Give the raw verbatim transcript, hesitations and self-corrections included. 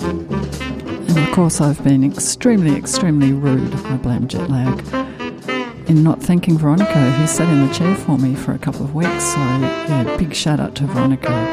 And of course I've been extremely, extremely rude, I blame jet lag, in not thanking Veronica, who sat in the chair for me for a couple of weeks. So yeah, big shout out to Veronica.